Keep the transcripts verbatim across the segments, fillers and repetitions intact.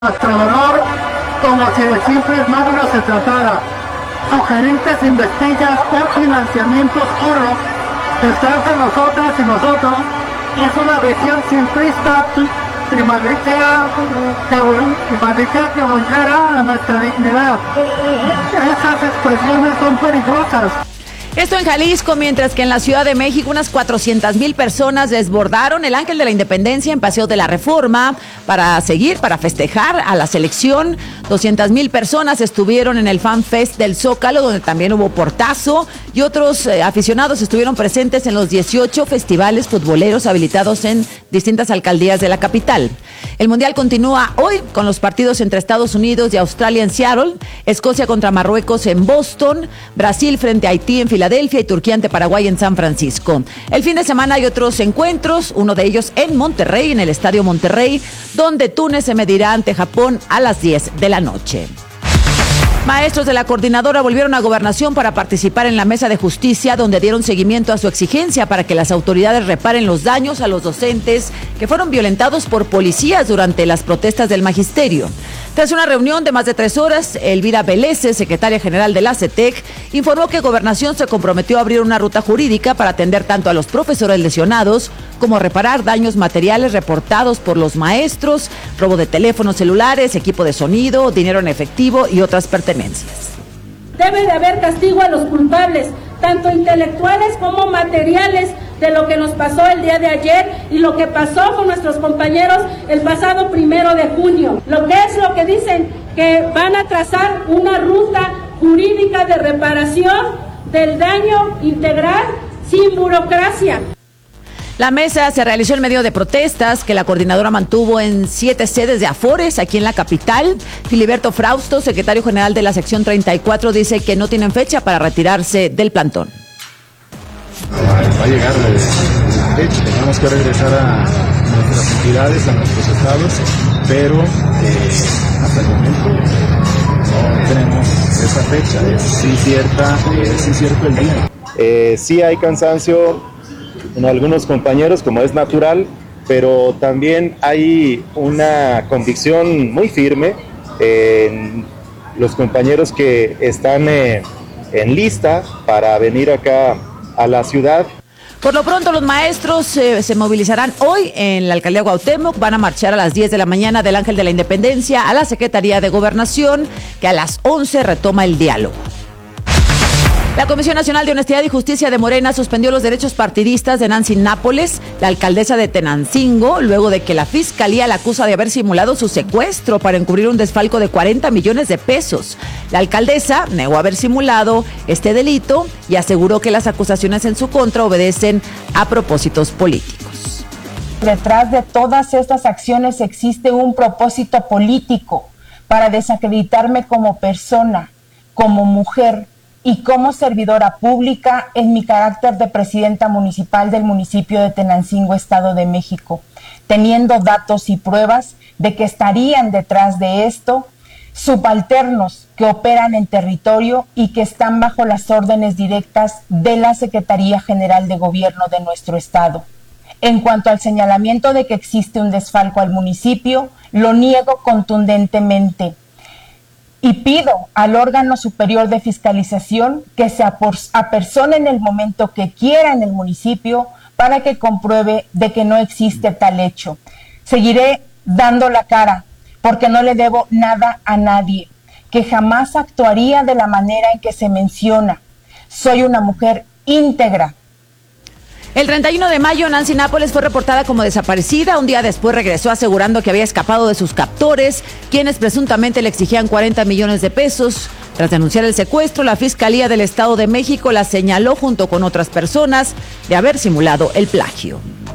nuestro dolor como si de simples magros se tratara. Sugerentes investigas por financiamiento oscuro detrás de nosotras y nosotros. Es una visión simplista, primaria, primaria que vulnera a nuestra dignidad. Esas expresiones son peligrosas. Esto en Jalisco, mientras que en la Ciudad de México unas cuatrocientas mil personas desbordaron el Ángel de la Independencia en Paseo de la Reforma para seguir, para festejar a la selección. doscientas mil personas estuvieron en el Fan Fest del Zócalo, donde también hubo portazo, y otros eh, aficionados estuvieron presentes en los dieciocho festivales futboleros habilitados en distintas alcaldías de la capital. El Mundial continúa hoy con los partidos entre Estados Unidos y Australia en Seattle, Escocia contra Marruecos en Boston, Brasil frente a Haití en Filadelfia y Turquía ante Paraguay en San Francisco. El fin de semana hay otros encuentros, uno de ellos en Monterrey, en el Estadio Monterrey, donde Túnez se medirá ante Japón a las diez de la noche. Maestros de la coordinadora volvieron a Gobernación para participar en la mesa de justicia, donde dieron seguimiento a su exigencia para que las autoridades reparen los daños a los docentes que fueron violentados por policías durante las protestas del magisterio. Tras una reunión de más de tres horas, Elvira Velese, secretaria general de la C E T E C, informó que Gobernación se comprometió a abrir una ruta jurídica para atender tanto a los profesores lesionados como reparar daños materiales reportados por los maestros, robo de teléfonos celulares, equipo de sonido, dinero en efectivo y otras pertenencias. Debe de haber castigo a los culpables, tanto intelectuales como materiales, de lo que nos pasó el día de ayer y lo que pasó con nuestros compañeros el pasado primero de junio. Lo que es lo que dicen, que van a trazar una ruta jurídica de reparación del daño integral sin burocracia. La mesa se realizó en medio de protestas que la coordinadora mantuvo en siete sedes de Afores aquí en la capital. Filiberto Frausto, secretario general de la sección treinta y cuatro, dice que no tienen fecha para retirarse del plantón. Va a llegar la fecha, tenemos que regresar a nuestras entidades, a nuestros estados, pero eh, hasta el momento no tenemos esa fecha. Es sí cierta, es sí cierto el día. Eh, sí hay cansancio en algunos compañeros, como es natural, pero también hay una convicción muy firme en los compañeros que están eh, en lista para venir acá a la ciudad. Por lo pronto, los maestros eh, se movilizarán hoy en la alcaldía Cuauhtémoc. Van a marchar a las diez de la mañana del Ángel de la Independencia a la Secretaría de Gobernación, que a las once retoma el diálogo. La Comisión Nacional de Honestidad y Justicia de Morena suspendió los derechos partidistas de Nancy Nápoles, la alcaldesa de Tenancingo, luego de que la Fiscalía la acusa de haber simulado su secuestro para encubrir un desfalco de cuarenta millones de pesos. La alcaldesa negó haber simulado este delito y aseguró que las acusaciones en su contra obedecen a propósitos políticos. Detrás de todas estas acciones existe un propósito político para desacreditarme como persona, como mujer y como servidora pública en mi carácter de presidenta municipal del municipio de Tenancingo, Estado de México, teniendo datos y pruebas de que estarían detrás de esto subalternos que operan en territorio y que están bajo las órdenes directas de la Secretaría General de Gobierno de nuestro estado. En cuanto al señalamiento de que existe un desfalco al municipio, lo niego contundentemente. Y pido al órgano superior de fiscalización que se apersone en el momento que quiera en el municipio para que compruebe de que no existe tal hecho. Seguiré dando la cara porque no le debo nada a nadie, que jamás actuaría de la manera en que se menciona. Soy una mujer íntegra. El treinta y uno de mayo, Nancy Nápoles fue reportada como desaparecida. Un día después regresó asegurando que había escapado de sus captores, quienes presuntamente le exigían cuarenta millones de pesos. Tras denunciar el secuestro, la Fiscalía del Estado de México la señaló junto con otras personas de haber simulado el plagio.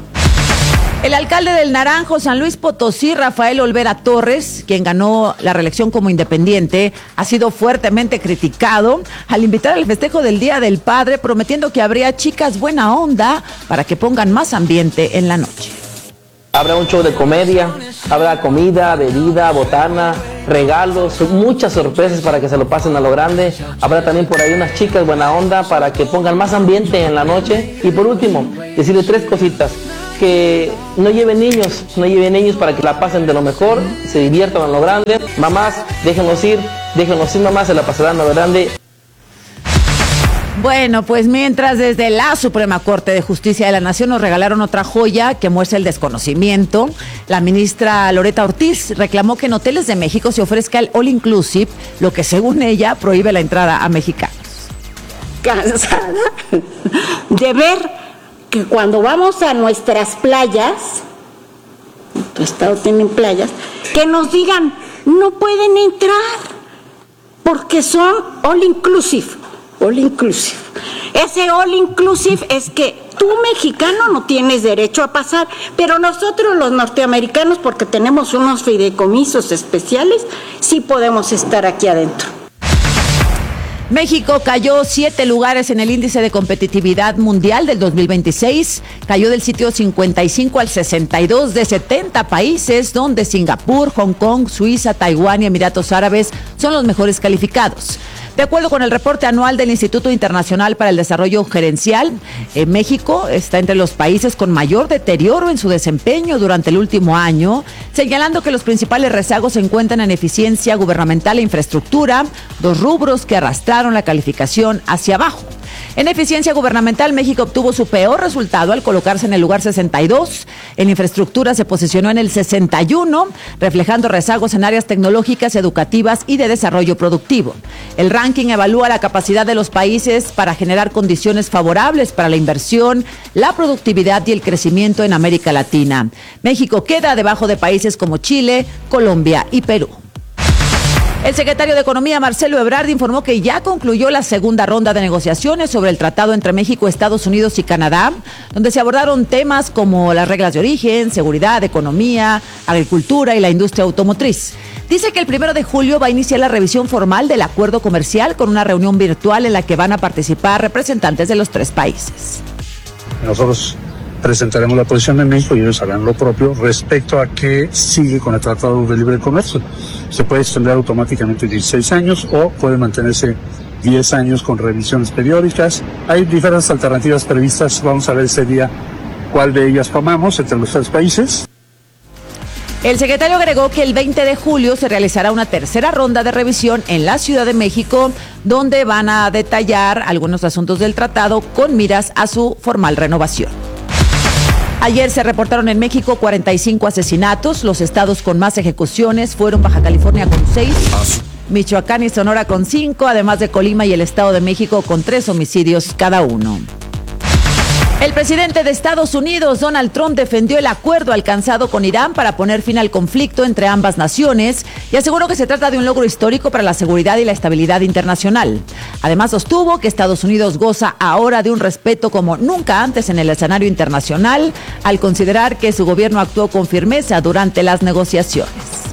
El alcalde del Naranjo, San Luis Potosí, Rafael Olvera Torres, quien ganó la reelección como independiente, ha sido fuertemente criticado al invitar al festejo del Día del Padre, prometiendo que habría chicas buena onda para que pongan más ambiente en la noche. Habrá un show de comedia, habrá comida, bebida, botana, regalos, muchas sorpresas para que se lo pasen a lo grande. Habrá también por ahí unas chicas buena onda para que pongan más ambiente en la noche. Y por último, decirle tres cositas. que no lleven niños, no lleven niños para que la pasen de lo mejor, se diviertan a lo grande. Mamás, déjenlos ir, déjenlos ir, mamás, se la pasarán a lo grande. Bueno, pues mientras desde la Suprema Corte de Justicia de la Nación nos regalaron otra joya que muestra el desconocimiento, la ministra Loretta Ortiz reclamó que en hoteles de México se ofrezca el all inclusive, lo que según ella prohíbe la entrada a mexicanos. Cansada de ver que cuando vamos a nuestras playas, tu estado tiene playas, que nos digan no pueden entrar porque son all inclusive. All inclusive. Ese all inclusive es que tú, mexicano, no tienes derecho a pasar, pero nosotros los norteamericanos, porque tenemos unos fideicomisos especiales, sí podemos estar aquí adentro. México cayó siete lugares en el índice de competitividad mundial del dos mil veintiséis. Cayó del sitio cincuenta y cinco al sesenta y dos de setenta países, donde Singapur, Hong Kong, Suiza, Taiwán y Emiratos Árabes son los mejores calificados. De acuerdo con el reporte anual del Instituto Internacional para el Desarrollo Gerencial, eh, México está entre los países con mayor deterioro en su desempeño durante el último año, señalando que los principales rezagos se encuentran en eficiencia gubernamental e infraestructura, dos rubros que arrastraron la calificación hacia abajo. En eficiencia gubernamental, México obtuvo su peor resultado al colocarse en el lugar sesenta y dos. En infraestructura se posicionó en el sesenta y uno, reflejando rezagos en áreas tecnológicas, educativas y de desarrollo productivo. El ranking evalúa la capacidad de los países para generar condiciones favorables para la inversión, la productividad y el crecimiento en América Latina. México queda debajo de países como Chile, Colombia y Perú. El secretario de Economía, Marcelo Ebrard, informó que ya concluyó la segunda ronda de negociaciones sobre el tratado entre México, Estados Unidos y Canadá, donde se abordaron temas como las reglas de origen, seguridad, economía, agricultura y la industria automotriz. Dice que el primero de julio va a iniciar la revisión formal del acuerdo comercial con una reunión virtual en la que van a participar representantes de los tres países. Nosotros presentaremos la posición de México y ellos harán lo propio respecto a qué sigue con el Tratado de Libre Comercio. Se puede extender automáticamente dieciséis años o puede mantenerse diez años con revisiones periódicas. Hay diferentes alternativas previstas, vamos a ver ese día cuál de ellas tomamos entre los tres países. El secretario agregó que el veinte de julio se realizará una tercera ronda de revisión en la Ciudad de México, donde van a detallar algunos asuntos del tratado con miras a su formal renovación. Ayer se reportaron en México cuarenta y cinco asesinatos. Los estados con más ejecuciones fueron Baja California con seis, Michoacán y Sonora con cinco, además de Colima y el Estado de México con tres homicidios cada uno. El presidente de Estados Unidos, Donald Trump, defendió el acuerdo alcanzado con Irán para poner fin al conflicto entre ambas naciones y aseguró que se trata de un logro histórico para la seguridad y la estabilidad internacional. Además, sostuvo que Estados Unidos goza ahora de un respeto como nunca antes en el escenario internacional, al considerar que su gobierno actuó con firmeza durante las negociaciones.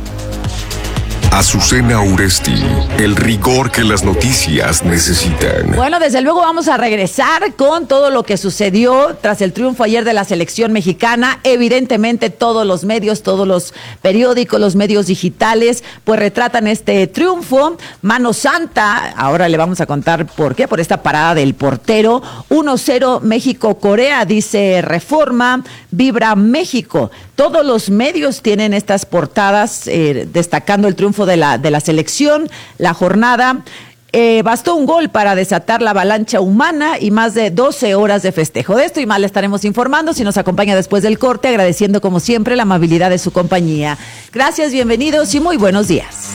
Azucena Uresti, el rigor que las noticias necesitan. Bueno, desde luego vamos a regresar con todo lo que sucedió tras el triunfo ayer de la selección mexicana. Evidentemente todos los medios, todos los periódicos, los medios digitales, pues retratan este triunfo. Mano Santa, ahora le vamos a contar por qué, por esta parada del portero. uno cero México-Corea, dice Reforma, vibra México. Todos los medios tienen estas portadas eh, destacando el triunfo de la, de la selección, la jornada. Eh, bastó un gol para desatar la avalancha humana y más de doce horas de festejo. De esto y más le estaremos informando si nos acompaña después del corte, agradeciendo como siempre la amabilidad de su compañía. Gracias, bienvenidos y muy buenos días.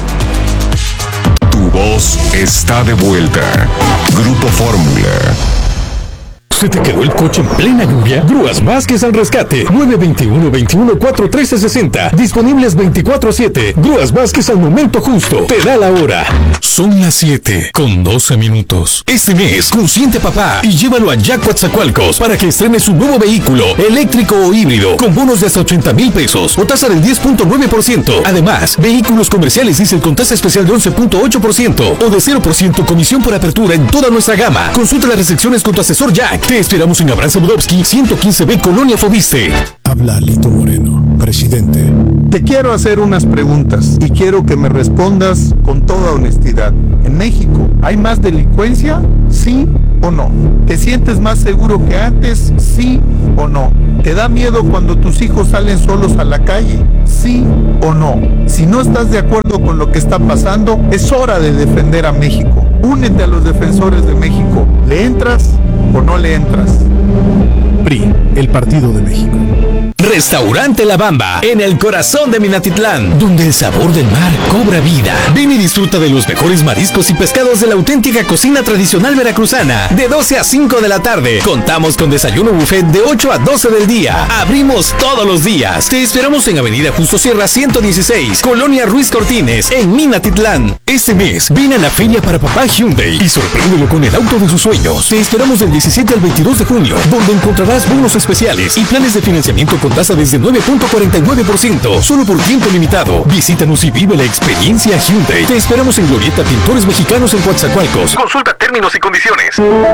Tu voz está de vuelta. Grupo Fórmula. ¿Se te quedó el coche en plena lluvia? Grúas Vázquez al rescate. nueve dos uno, veintiuno, cuatro, trece, sesenta. Disponibles veinticuatro siete. Grúas Vázquez al momento justo. Te da la hora. Son las siete con doce minutos. Este mes, consiente papá y llévalo a Jack Coatzacoalcos para que estrene su nuevo vehículo, eléctrico o híbrido, con bonos de hasta ochenta mil pesos o tasa del diez punto nueve por ciento. Además, vehículos comerciales diésel con tasa especial de once punto ocho por ciento o de cero por ciento comisión por apertura en toda nuestra gama. Consulta las restricciones con tu asesor Jack. Te esperamos en Abraham Samudowski, ciento quince B, Colonia Fobiste. Habla Lito Moreno, presidente. Te quiero hacer unas preguntas y quiero que me respondas con toda honestidad. ¿En México hay más delincuencia? ¿Sí o no? ¿Te sientes más seguro que antes? ¿Sí o no? ¿Te da miedo cuando tus hijos salen solos a la calle? ¿Sí o no? Si no estás de acuerdo con lo que está pasando, es hora de defender a México. Únete a los defensores de México. ¿Le entras o no le entras? P R I, el Partido de México. Restaurante La Bamba, en el corazón de Minatitlán, donde el sabor del mar cobra vida. Ven y disfruta de los mejores mariscos y pescados de la auténtica cocina tradicional veracruzana, de doce a cinco de la tarde. Contamos con desayuno buffet de ocho a doce del día. Abrimos todos los días. Te esperamos en Avenida Justo Sierra ciento dieciséis, Colonia Ruiz Cortines, en Minatitlán. Este mes, ven a la feria para papá Hyundai y sorpréndelo con el auto de sus sueños. Te esperamos del diecisiete al veintidós de junio, donde encontrarás bonos especiales y planes de financiamiento con tasa desde nueve punto cuarenta y nueve por ciento, solo por tiempo limitado. Visítanos y vive la experiencia Hyundai. Te esperamos en Glorieta Pintores Mexicanos en Coatzacoalcos. Consulta términos y condiciones.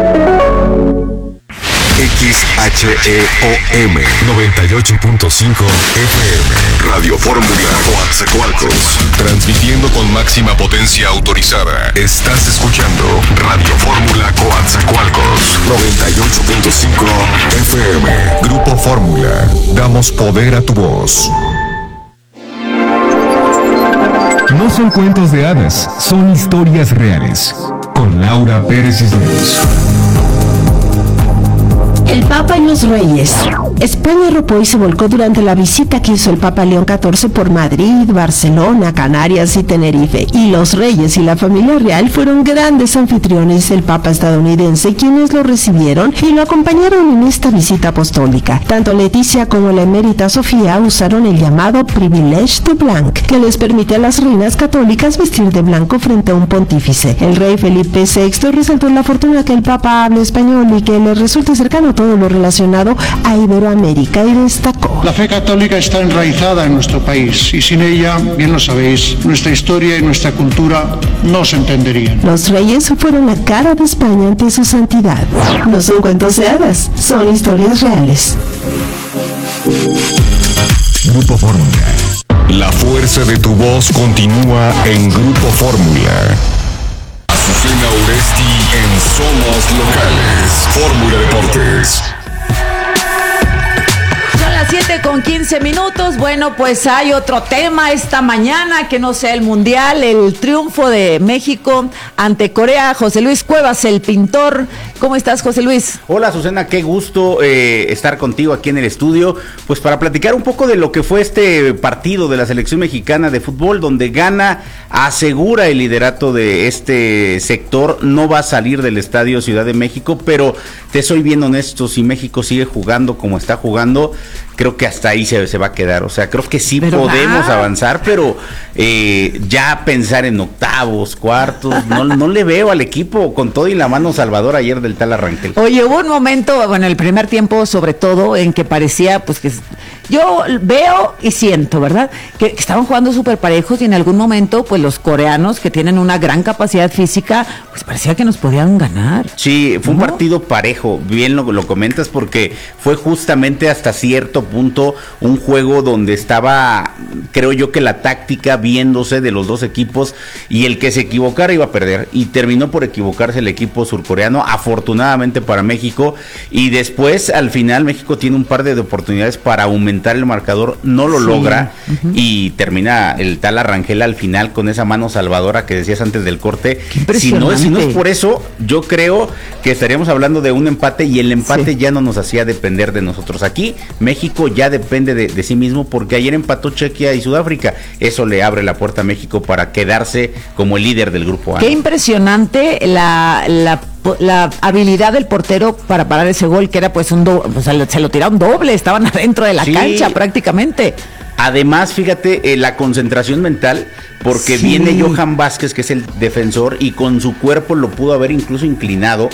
X H E O M noventa y ocho punto cinco F M Radio Fórmula Coatzacoalcos, transmitiendo con máxima potencia autorizada. Estás escuchando Radio Fórmula Coatzacoalcos noventa y ocho punto cinco F M. Grupo Fórmula, damos poder a tu voz. No son cuentos de hadas, son historias reales. Con Laura Pérez Cisneros. El Papa y los Reyes. España arropó y se volcó durante la visita que hizo el Papa León catorce por Madrid, Barcelona, Canarias y Tenerife. Y los reyes y la familia real fueron grandes anfitriones del Papa estadounidense, quienes lo recibieron y lo acompañaron en esta visita apostólica. Tanto Leticia como la emérita Sofía usaron el llamado Privilege de Blanc, que les permite a las reinas católicas vestir de blanco frente a un pontífice. El rey Felipe sexto resaltó la fortuna que el Papa hable español y que le resulte cercano todo lo relacionado a Iberoamérica, y destacó: la fe católica está enraizada en nuestro país y sin ella, bien lo sabéis, nuestra historia y nuestra cultura no se entenderían. Los reyes fueron la cara de España ante su santidad. No son cuentos de hadas, son historias reales. Grupo Fórmula. La fuerza de tu voz continúa en Grupo Fórmula. Azucena Oresti en Somos Locales. Fórmula Deportes. Son las siete con quince minutos. Bueno, pues hay otro tema esta mañana que no sea el mundial, el triunfo de México ante Corea. José Luis Cuevas, el pintor. ¿Cómo estás, José Luis? Hola, Susana, qué gusto eh, estar contigo aquí en el estudio, pues para platicar un poco de lo que fue este partido de la selección mexicana de fútbol, donde gana, asegura el liderato de este sector. No va a salir del estadio Ciudad de México, pero te soy bien honesto, si México sigue jugando como está jugando, creo que hasta ahí se, se va a quedar. O sea, creo que sí pero podemos ah. avanzar, pero eh, ya pensar en octavos, cuartos, no, no le veo al equipo con todo y la mano Salvador ayer del tal Arranquel. Oye, hubo un momento, bueno, el primer tiempo sobre todo, en que parecía, pues que yo veo y siento, ¿verdad? Que, que estaban jugando súper parejos y en algún momento, pues los coreanos, que tienen una gran capacidad física, pues parecía que nos podían ganar. Sí, fue ¿no? un partido parejo, bien lo, lo comentas, porque fue justamente hasta cierto punto un juego donde estaba, creo yo que la táctica viéndose de los dos equipos, y el que se equivocara iba a perder, y terminó por equivocarse el equipo surcoreano, afortunadamente para México, y después al final México tiene un par de oportunidades para aumentar el marcador, no lo sí. logra, uh-huh. y termina el tal Arrangel al final con esa mano salvadora que decías antes del corte. Si no, si no es por eso, yo creo que estaríamos hablando de un empate, y el empate sí. ya no nos hacía depender de nosotros. Aquí México ya depende de, de sí mismo, porque ayer empató Chequia y Sudáfrica. Eso le abre la puerta a México para quedarse como el líder del grupo A. Qué impresionante la, la la habilidad del portero para parar ese gol, que era pues un doble, o sea, se lo tiraron doble, estaban adentro de la sí. cancha prácticamente. Además, fíjate, eh, la concentración mental, porque sí. viene Johan Vázquez, que es el defensor, y con su cuerpo lo pudo haber incluso inclinado,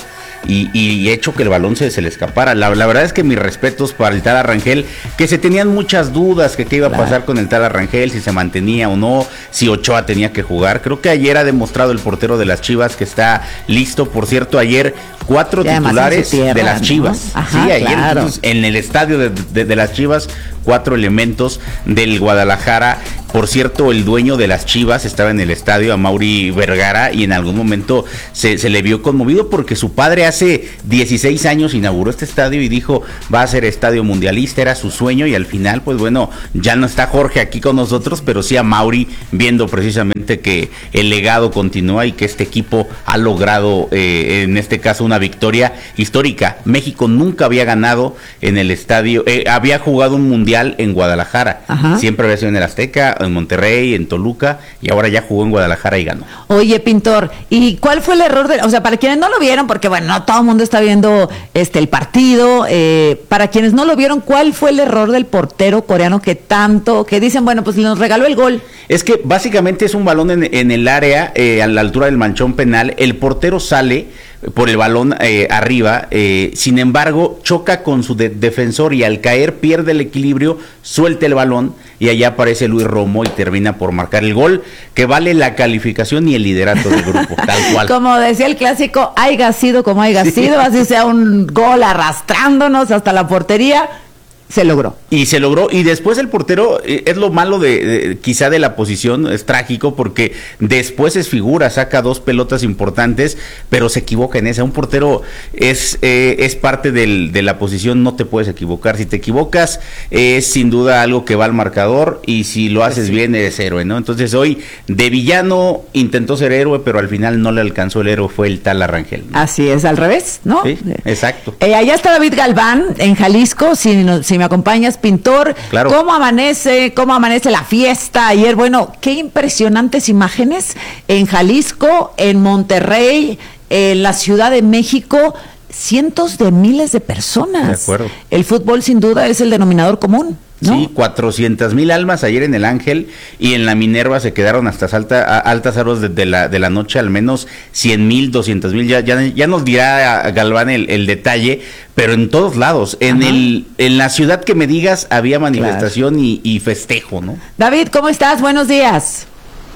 y, y hecho que el balón se, se le escapara. La, la verdad es que mis respetos para el Tala Rangel, que se tenían muchas dudas que qué iba a pasar claro. con el Tala Rangel, si se mantenía o no, si Ochoa tenía que jugar. Creo que ayer ha demostrado el portero de las Chivas que está listo. Por cierto, ayer cuatro y titulares tierra, de las Chivas. ¿No? Ajá, sí, ayer claro. entonces, en el estadio de, de, de las Chivas, cuatro elementos del Guadalajara. Por cierto, el dueño de las Chivas estaba en el estadio, Amaury Vergara, y en algún momento se, se le vio conmovido porque su padre hace dieciséis años inauguró este estadio y dijo, va a ser estadio mundialista, era su sueño, y al final, pues bueno, ya no está Jorge aquí con nosotros, pero sí Amaury, viendo precisamente que el legado continúa y que este equipo ha logrado, eh, en este caso, una victoria histórica. México nunca había ganado en el estadio, eh, había jugado un mundial en Guadalajara, Ajá. siempre había sido en el Azteca, en Monterrey, en Toluca, y ahora ya jugó en Guadalajara y ganó. Oye, Pintor, ¿y cuál fue el error de, o sea, para quienes no lo vieron, porque bueno, no todo el mundo está viendo este el partido, eh, para quienes no lo vieron, ¿cuál fue el error del portero coreano que tanto, que dicen, bueno, pues nos regaló el gol? Es que básicamente es un balón en, en el área, eh, a la altura del manchón penal, el portero sale por el balón eh, arriba, eh, sin embargo choca con su de- defensor y al caer pierde el equilibrio, suelta el balón y allá aparece Luis Romo y termina por marcar el gol que vale la calificación y el liderato del grupo, tal cual. Como decía el clásico, haiga sido como haiga sí. sido, así sea un gol arrastrándonos hasta la portería. Se logró. Y se logró, y después el portero, eh, es lo malo de, de quizá de la posición, es trágico porque después es figura, saca dos pelotas importantes, pero se equivoca en esa. Un portero es eh, es parte del, de la posición, no te puedes equivocar. Si te equivocas, es sin duda algo que va al marcador, y si lo haces sí. bien, eres héroe, ¿no? Entonces hoy, de villano, intentó ser héroe, pero al final no le alcanzó el héroe, fue el Tala Rangel, ¿no? Así es, al revés, ¿no? Sí, exacto. Eh, allá está David Galván, en Jalisco, si, no, si me acompañas, Pintor, claro. ¿cómo amanece, cómo amanece la fiesta ayer? Bueno, qué impresionantes imágenes en Jalisco, en Monterrey, en la Ciudad de México, cientos de miles de personas. De acuerdo. El fútbol sin duda es el denominador común, ¿no? Sí, cuatrocientas mil almas ayer en el Ángel, y en la Minerva se quedaron hasta alta, a altas horas de, de, la, de la noche, al menos cien mil, doscientas mil, ya, ya, ya nos dirá Galván el, el detalle, pero en todos lados, en el en la ciudad que me digas había manifestación claro. y, y festejo, ¿no? David, ¿cómo estás? Buenos días.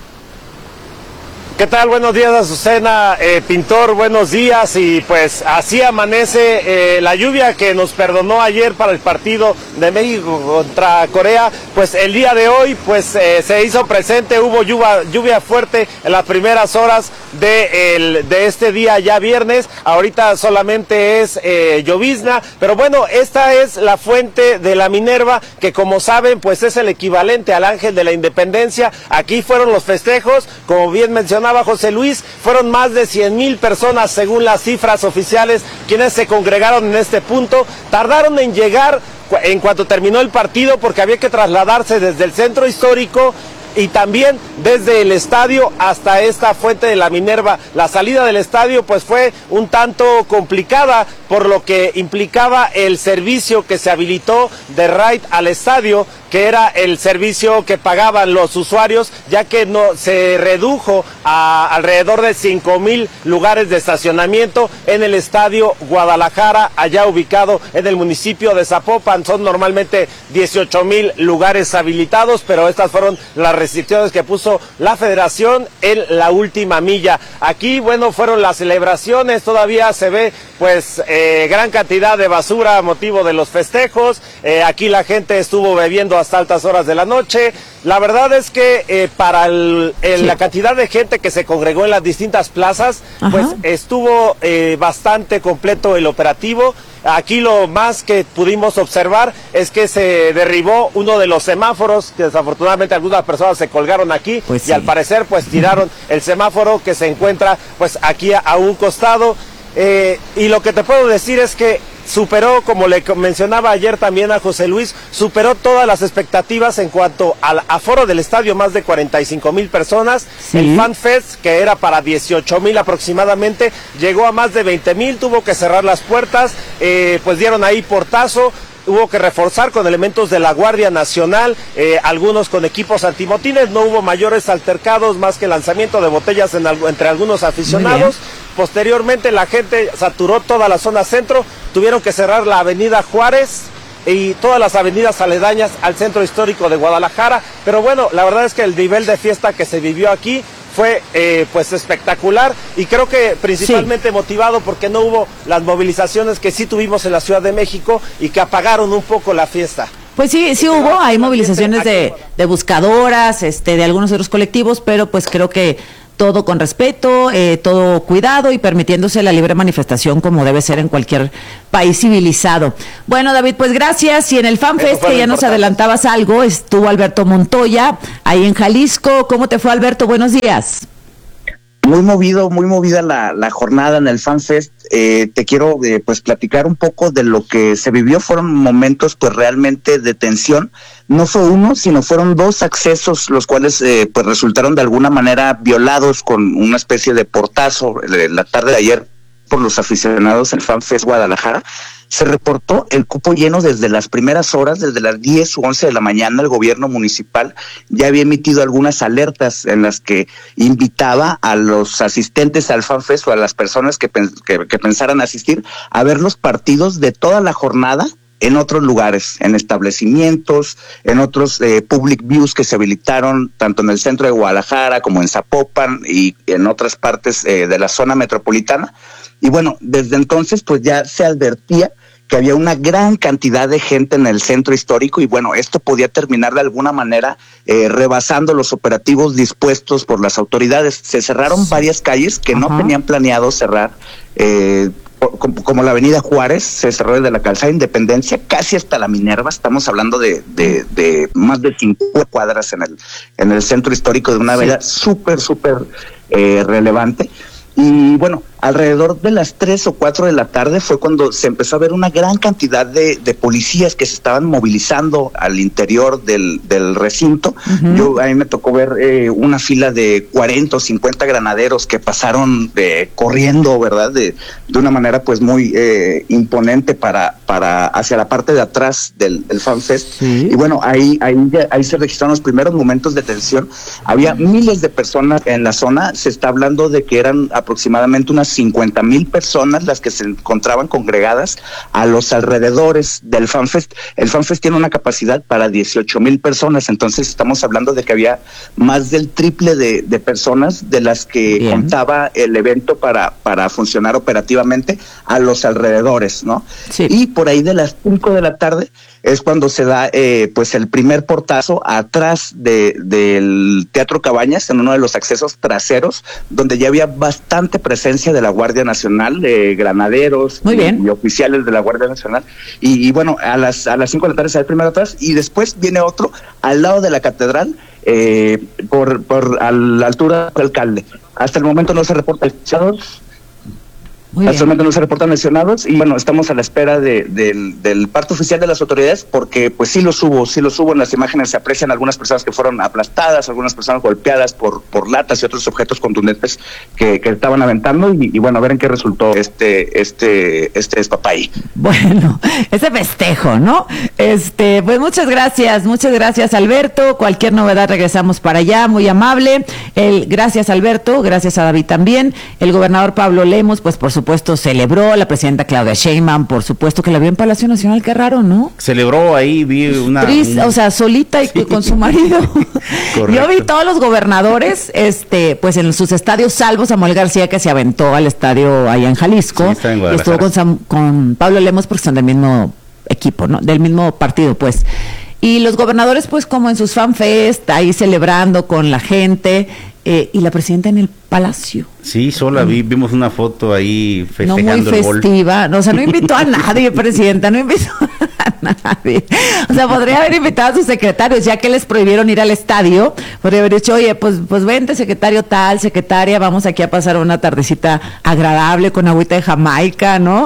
¿Qué tal? Buenos días, Azucena, eh, Pintor, buenos días, y pues así amanece eh, la lluvia que nos perdonó ayer para el partido de México contra Corea, pues el día de hoy pues eh, se hizo presente, hubo lluvia, lluvia fuerte en las primeras horas de, el, de este día ya viernes, ahorita solamente es eh, llovizna, pero bueno, esta es la fuente de la Minerva, que como saben pues es el equivalente al Ángel de la Independencia. Aquí fueron los festejos, como bien mencionaba José Luis, fueron más de cien mil personas según las cifras oficiales quienes se congregaron en este punto. Tardaron en llegar en cuanto terminó el partido porque había que trasladarse desde el centro histórico y también desde el estadio hasta esta fuente de la Minerva. La salida del estadio pues fue un tanto complicada por lo que implicaba el servicio que se habilitó de Ride al estadio, que era el servicio que pagaban los usuarios, ya que no se redujo a alrededor de cinco mil lugares de estacionamiento en el estadio Guadalajara, allá ubicado en el municipio de Zapopan. Son normalmente dieciocho mil lugares habilitados, pero estas fueron las restricciones que puso la federación en la última milla. Aquí, bueno, fueron las celebraciones, todavía se ve pues eh, gran cantidad de basura a motivo de los festejos. Eh, aquí la gente estuvo bebiendo hasta altas horas de la noche. La verdad es que eh, para el, el, sí. la cantidad de gente que se congregó en las distintas plazas, Ajá. pues estuvo eh, bastante completo el operativo. Aquí lo más que pudimos observar es que se derribó uno de los semáforos, que desafortunadamente algunas personas se colgaron aquí, pues y sí. al parecer pues tiraron el semáforo que se encuentra pues aquí a, a un costado. Eh, y lo que te puedo decir es que superó, como le mencionaba ayer también a José Luis, superó todas las expectativas en cuanto al aforo del estadio, más de cuarenta y cinco mil personas. Sí. El Fan Fest, que era para dieciocho mil aproximadamente, llegó a más de veinte mil, tuvo que cerrar las puertas, eh, pues dieron ahí portazo. Hubo que reforzar con elementos de la Guardia Nacional, eh, algunos con equipos antimotines. No hubo mayores altercados más que lanzamiento de botellas en, entre algunos aficionados, Posteriormente la gente saturó toda la zona centro, tuvieron que cerrar la avenida Juárez y todas las avenidas aledañas al centro histórico de Guadalajara, pero bueno, la verdad es que el nivel de fiesta que se vivió aquí fue eh, pues espectacular y creo que principalmente sí. motivado porque no hubo las movilizaciones que sí tuvimos en la Ciudad de México y que apagaron un poco la fiesta. Pues sí, sí hubo, hay movilizaciones de, de buscadoras, este, de algunos otros colectivos, pero pues creo que todo con respeto, eh, todo cuidado y permitiéndose la libre manifestación como debe ser en cualquier país civilizado. Bueno, David, pues gracias. Y en el FanFest, que ya nos adelantabas algo, estuvo Alberto Montoya, ahí en Jalisco. ¿Cómo te fue, Alberto? Buenos días. Muy movido, muy movida la, la jornada en el FanFest. Eh, te quiero eh, pues platicar un poco de lo que se vivió. Fueron momentos pues realmente de tensión. No fue uno, sino fueron dos accesos, los cuales eh, pues resultaron de alguna manera violados con una especie de portazo eh, la tarde de ayer por los aficionados del FanFest Guadalajara. Se reportó el cupo lleno desde las primeras horas, desde las diez u once de la mañana. El gobierno municipal ya había emitido algunas alertas en las que invitaba a los asistentes al FanFest o a las personas que, que, que pensaran asistir a ver los partidos de toda la jornada en otros lugares, en establecimientos, en otros eh, public views que se habilitaron tanto en el centro de Guadalajara como en Zapopan y en otras partes eh, de la zona metropolitana. Y bueno, desde entonces pues ya se advertía que había una gran cantidad de gente en el centro histórico y bueno, esto podía terminar de alguna manera eh, rebasando los operativos dispuestos por las autoridades. Se cerraron varias calles que Ajá. no tenían planeado cerrar, eh, como, como la avenida Juárez, se cerró desde la calzada Independencia casi hasta la Minerva. Estamos hablando de, de, de más de cincuenta cuadras en el, en el centro histórico, de una avenida súper, súper eh, relevante. Y bueno, alrededor de las tres o cuatro de la tarde fue cuando se empezó a ver una gran cantidad de, de policías que se estaban movilizando al interior del, del recinto. Uh-huh. Yo a mí me tocó ver eh, una fila de cuarenta o cincuenta granaderos que pasaron eh, corriendo, ¿verdad? De, de una manera pues muy eh, imponente para, para hacia la parte de atrás del, del FanFest. Sí. Y bueno, ahí, ahí, ahí se registraron los primeros momentos de tensión. Había miles de personas en la zona. Se está hablando de que eran aproximadamente unas cincuenta mil personas las que se encontraban congregadas a los alrededores del FanFest. El FanFest tiene una capacidad para dieciocho mil personas, entonces estamos hablando de que había más del triple de, de personas de las que Bien. contaba el evento para, para funcionar operativamente a los alrededores, ¿no? Sí. Y por ahí de las cinco de la tarde es cuando se da eh, pues el primer portazo atrás de, del Teatro Cabañas, en uno de los accesos traseros, donde ya había bastante presencia de la Guardia Nacional, de granaderos Muy bien. Y, y oficiales de la Guardia Nacional. Y, y bueno, a las a las cinco de la tarde se da el primero atrás y después viene otro al lado de la catedral, eh, por, por a la altura del alcalde. Hasta el momento no se reporta lesionados. Actualmente no se reportan lesionados y bueno, estamos a la espera de, de, del parte oficial de las autoridades porque pues sí los hubo, sí los hubo en las imágenes, se aprecian algunas personas que fueron aplastadas, algunas personas golpeadas por, por latas y otros objetos contundentes que, que estaban aventando y, y bueno, a ver en qué resultó este este este despapay. Bueno, ese festejo, ¿no? Este, pues muchas gracias, muchas gracias Alberto, cualquier novedad regresamos para allá, muy amable. El, gracias Alberto, gracias a David también. El gobernador Pablo Lemos, pues por su supuesto celebró, la presidenta Claudia Sheinbaum, por supuesto que la vio en Palacio Nacional, qué raro, ¿no? Celebró ahí, vi una... Triste, un... o sea, solita y sí. con su marido. Yo vi todos los gobernadores, este, pues en sus estadios, salvo Samuel García, que se aventó al estadio allá en Jalisco, sí, en y estuvo con, Sam, con Pablo Lemos, porque son del mismo equipo, ¿no? Del mismo partido, pues. Y los gobernadores, pues como en sus fanfest, ahí celebrando con la gente, eh, y la presidenta en el Palacio. Sí, sola vi, vimos una foto ahí festejando no muy el gol. festiva, no, o sea, no invitó a nadie, presidenta, no invitó a nadie. O sea, podría haber invitado a sus secretarios, ya que les prohibieron ir al estadio, podría haber dicho, oye, pues, pues vente, secretario tal, secretaria, vamos aquí a pasar una tardecita agradable con agüita de Jamaica, ¿no?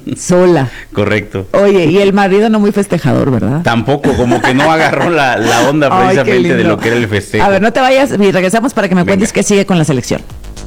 Sola. Correcto. Oye, y el marido no muy festejador, ¿verdad? Tampoco, como que no agarró la, la onda precisamente de lo que era el festejo. A ver, no te vayas, y regresamos para que me Venga. cuentes qué sigue con la selección.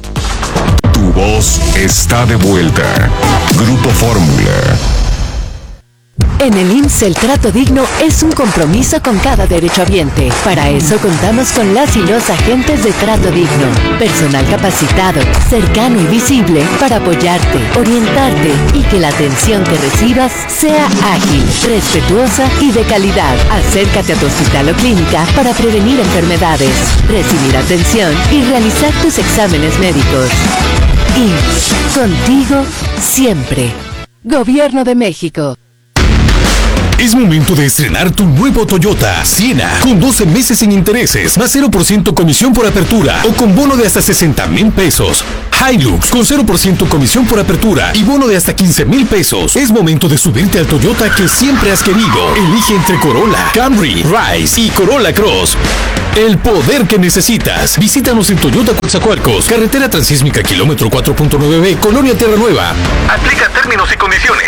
Tu voz está de vuelta. Grupo Fórmula. En el I M S S el trato digno es un compromiso con cada derechohabiente. Para eso contamos con las y los agentes de trato digno. Personal capacitado, cercano y visible para apoyarte, orientarte y que la atención que recibas sea ágil, respetuosa y de calidad. Acércate a tu hospital o clínica para prevenir enfermedades, recibir atención y realizar tus exámenes médicos. I M S S, contigo siempre. Gobierno de México. Es momento de estrenar tu nuevo Toyota Siena con doce meses sin intereses, más cero por ciento comisión por apertura o con bono de hasta sesenta mil pesos. Hilux con cero por ciento comisión por apertura y bono de hasta quince mil pesos. Es momento de subirte al Toyota que siempre has querido. Elige entre Corolla, Camry, Rise y Corolla Cross. El poder que necesitas. Visítanos en Toyota Coatzacoalcos, carretera transísmica kilómetro cuatro punto nueve B, Colonia Tierra Nueva. Aplica términos y condiciones.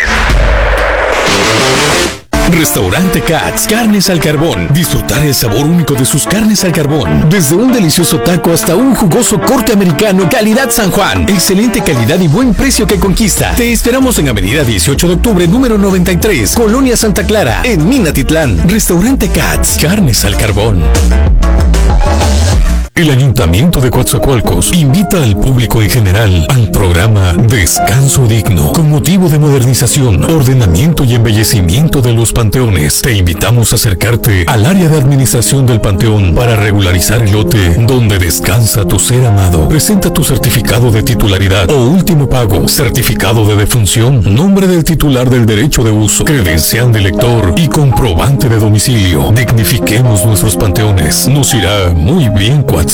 Restaurante Katz, carnes al carbón. Disfrutar el sabor único de sus carnes al carbón. Desde un delicioso taco hasta un jugoso corte americano, calidad San Juan. Excelente calidad y buen precio que conquista. Te esperamos en Avenida dieciocho de octubre, número noventa y tres, Colonia Santa Clara, en Minatitlán. Restaurante Katz, carnes al carbón. El Ayuntamiento de Coatzacoalcos invita al público en general al programa Descanso Digno con motivo de modernización, ordenamiento y embellecimiento de los panteones. Te invitamos a acercarte al área de administración del panteón para regularizar el lote donde descansa tu ser amado. Presenta tu certificado de titularidad o último pago, certificado de defunción, nombre del titular del derecho de uso, credencial de lector y comprobante de domicilio. Dignifiquemos nuestros panteones. Nos irá muy bien, Coatzacoalcos.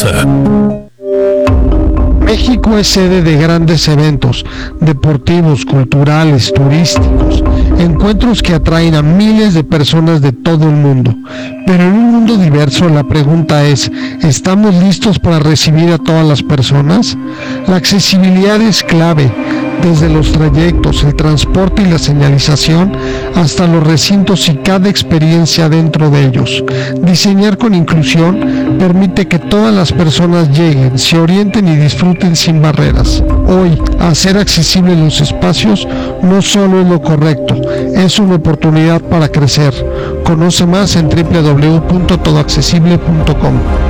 México es sede de grandes eventos deportivos, culturales, turísticos, encuentros que atraen a miles de personas de todo el mundo. Pero en un mundo diverso la pregunta es, ¿estamos listos para recibir a todas las personas? La accesibilidad es clave, desde los trayectos, el transporte y la señalización, hasta los recintos y cada experiencia dentro de ellos. Diseñar con inclusión permite que todas las personas lleguen, se orienten y disfruten sin barreras. Hoy, hacer accesibles los espacios no solo es lo correcto, es una oportunidad para crecer. Conoce más en doble u doble u doble u punto todo accesible punto com.